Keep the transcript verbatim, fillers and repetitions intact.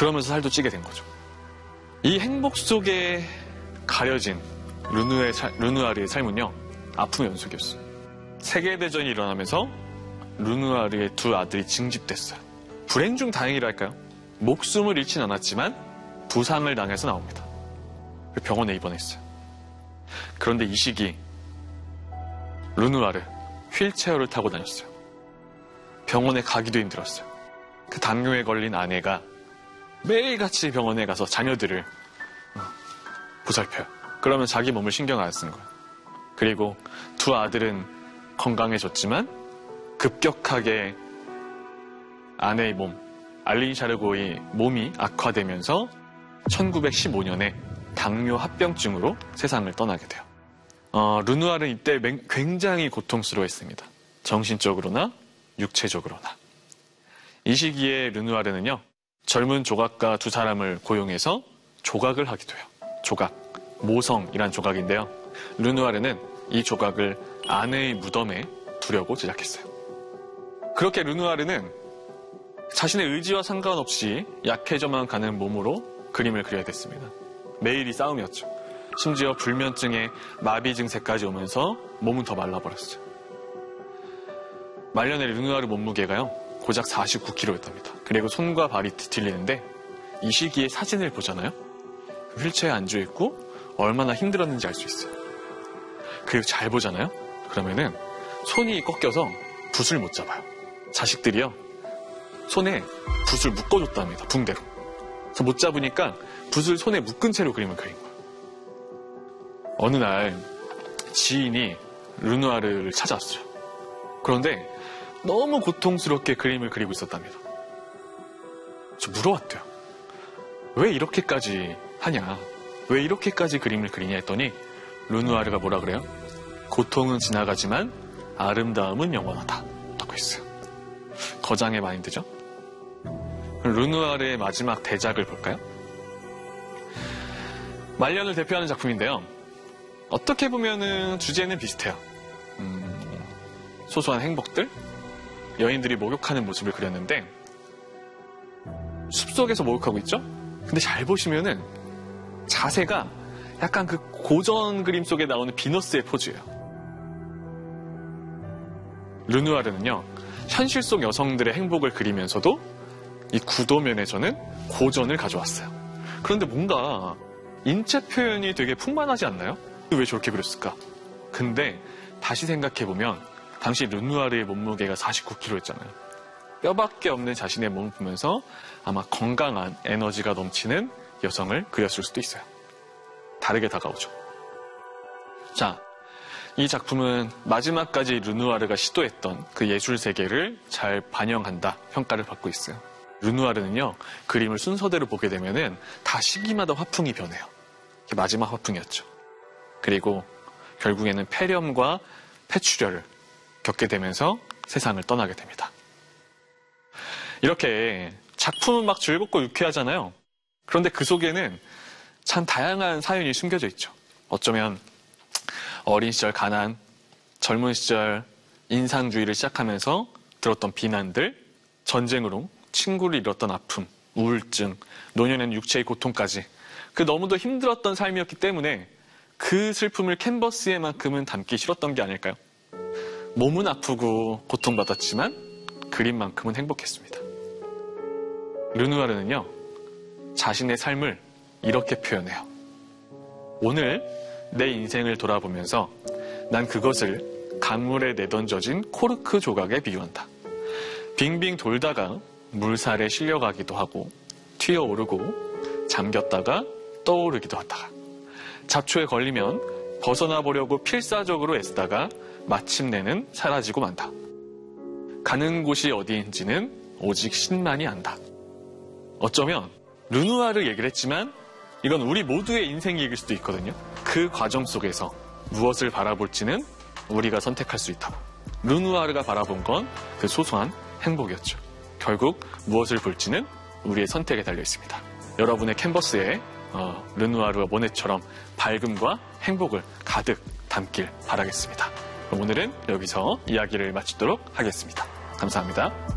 그러면서 살도 찌게 된 거죠. 이 행복 속에 가려진 르누의 사, 르누아르의 삶은요, 아픔의 연속이었어요. 세계대전이 일어나면서 르누아르의 두 아들이 징집됐어요. 불행 중 다행이랄까요? 목숨을 잃진 않았지만 부상을 당해서 나옵니다. 병원에 입원했어요. 그런데 이 시기 르누아르 휠체어를 타고 다녔어요. 병원에 가기도 힘들었어요. 그 당뇨에 걸린 아내가 매일같이 병원에 가서 자녀들을 보살펴요. 그러면 자기 몸을 신경 안 쓰는 거예요. 그리고 두 아들은 건강해졌지만 급격하게 아내의 몸, 알린 샤르고의 몸이 악화되면서 천구백십오 년에 당뇨 합병증으로 세상을 떠나게 돼요. 어, 르누아르는 이때 굉장히 고통스러워했습니다. 정신적으로나 육체적으로나. 이 시기에 르누아르는요, 젊은 조각가 두 사람을 고용해서 조각을 하기도 해요. 조각, 모성이란 조각인데요. 르누아르는 이 조각을 아내의 무덤에 두려고 제작했어요. 그렇게 르누아르는 자신의 의지와 상관없이 약해져만 가는 몸으로 그림을 그려야 됐습니다. 매일이 싸움이었죠. 심지어 불면증에 마비 증세까지 오면서 몸은 더 말라버렸어요. 말년에 르누아르 몸무게가요, 고작 사십구 킬로그램였답니다. 그리고 손과 발이 뒤틀리는데 이 시기에 사진을 보잖아요. 휠체어에 앉아있고 얼마나 힘들었는지 알 수 있어요. 그리고 잘 보잖아요. 그러면은 손이 꺾여서 붓을 못 잡아요. 자식들이요, 손에 붓을 묶어줬답니다. 붕대로. 그래서 못 잡으니까 붓을 손에 묶은 채로 그림을 그린 거예요. 어느 날 지인이 르누아르를 찾아왔어요. 그런데 너무 고통스럽게 그림을 그리고 있었답니다. 저 물어봤대요. 왜 이렇게까지 하냐? 왜 이렇게까지 그림을 그리냐 했더니 르누아르가 뭐라 그래요? 고통은 지나가지만 아름다움은 영원하다 라고 했어요. 거장의 마인드죠. 르누아르의 마지막 대작을 볼까요? 말년을 대표하는 작품인데요. 어떻게 보면은 주제는 비슷해요. 음, 소소한 행복들, 여인들이 목욕하는 모습을 그렸는데 숲속에서 목욕하고 있죠? 근데 잘 보시면은 자세가 약간 그 고전 그림 속에 나오는 비너스의 포즈예요. 르누아르는요, 현실 속 여성들의 행복을 그리면서도 이 구도면에서는 고전을 가져왔어요. 그런데 뭔가 인체 표현이 되게 풍만하지 않나요? 왜 저렇게 그렸을까? 근데 다시 생각해보면 당시 르누아르의 몸무게가 사십구 킬로그램였잖아요. 뼈밖에 없는 자신의 몸을 보면서 아마 건강한 에너지가 넘치는 여성을 그렸을 수도 있어요. 다르게 다가오죠. 자, 이 작품은 마지막까지 르누아르가 시도했던 그 예술 세계를 잘 반영한다 평가를 받고 있어요. 르누아르는요, 그림을 순서대로 보게 되면은 다 시기마다 화풍이 변해요. 이게 마지막 화풍이었죠. 그리고 결국에는 폐렴과 폐출혈을 겪게 되면서 세상을 떠나게 됩니다. 이렇게 작품은 막 즐겁고 유쾌하잖아요. 그런데 그 속에는 참 다양한 사연이 숨겨져 있죠. 어쩌면 어린 시절 가난, 젊은 시절 인상주의를 시작하면서 들었던 비난들, 전쟁으로 친구를 잃었던 아픔, 우울증, 노년에는 육체의 고통까지 그 너무도 힘들었던 삶이었기 때문에 그 슬픔을 캔버스에만큼은 담기 싫었던 게 아닐까요? 몸은 아프고 고통받았지만 그림만큼은 행복했습니다. 르누아르는요, 자신의 삶을 이렇게 표현해요. 오늘 내 인생을 돌아보면서 난 그것을 강물에 내던져진 코르크 조각에 비유한다. 빙빙 돌다가 물살에 실려가기도 하고 튀어오르고 잠겼다가 떠오르기도 하다가 잡초에 걸리면 벗어나 보려고 필사적으로 애쓰다가 마침내는 사라지고 만다. 가는 곳이 어디인지는 오직 신만이 안다. 어쩌면 르누아르 얘기를 했지만 이건 우리 모두의 인생 얘기일 수도 있거든요. 그 과정 속에서 무엇을 바라볼지는 우리가 선택할 수 있다. 르누아르가 바라본 건 그 소소한 행복이었죠. 결국 무엇을 볼지는 우리의 선택에 달려 있습니다. 여러분의 캔버스에 어, 르누아르와 모네처럼 밝음과 행복을 가득 담길 바라겠습니다. 오늘은 여기서 이야기를 마치도록 하겠습니다. 감사합니다.